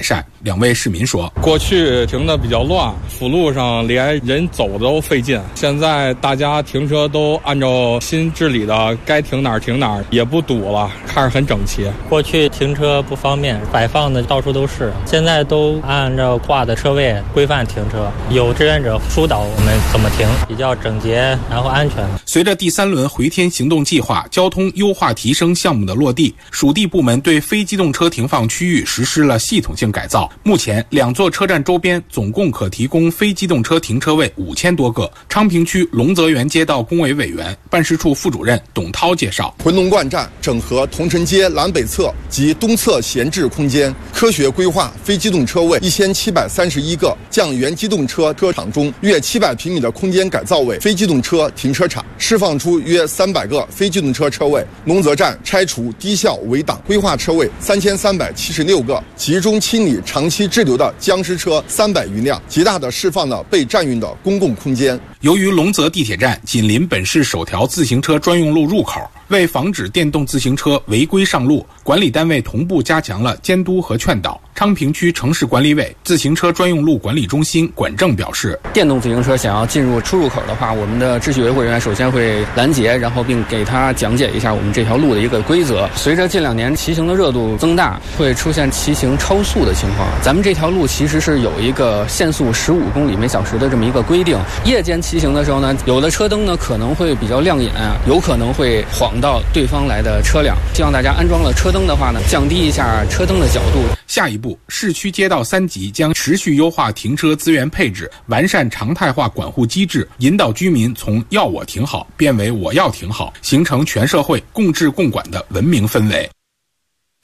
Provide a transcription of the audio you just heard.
善。两位市民说， 过去停的比较乱，辅路上连人走都费劲，现在大家停车都按照新治理的，该停哪儿停哪儿，也不堵了，看着很整齐。 过去停车不方便，摆放的到处都是，现在都按照挂的车位规范停车，有志愿者疏导我们怎么停，比较整洁，然后安全。 随着第3轮回天行动计划交通优化提升项目的落地，属地部门对非机动车停放区域实施了系统性改造。目前2座车站周边总共可提供非机动车停车位5000多个。昌平区龙泽园街道工委委员、办事处副主任董涛介绍， 回龙观站整合桐城街南北侧及东侧闲置空间，科学规划非机动车位1731个，将原机动车车场中约700平米的空间改造为非机动车停车场，释放出约300个非机动车车位。龙泽站拆除低效违档规划车位3376个，集中清理长期滞留的僵尸车300余辆，极大地释放了被占用的公共空间。 由于龙泽地铁站紧邻本市首条自行车专用路入口，为防止电动自行车违规上路，管理单位同步加强了监督和劝导。昌平区城市管理委自行车专用路管理中心管正表示， 电动自行车想要进入出入口的话，我们的秩序维护人员首先会拦截，然后并给他讲解一下我们这条路的一个规则。随着近2年骑行的热度增大，会出现骑行超速的情况。咱们这条路其实是有一个限速15公里每小时的这么一个规定。夜间骑行的时候呢，有的车灯呢可能会比较亮眼，有可能会晃到对方来的车辆。希望大家安装了车灯的话呢，降低一下车灯的角度。 下一步，市区街道3级将持续优化停车资源配置，完善常态化管护机制，引导居民从要我停好变为我要停好，形成全社会共治共管的文明氛围。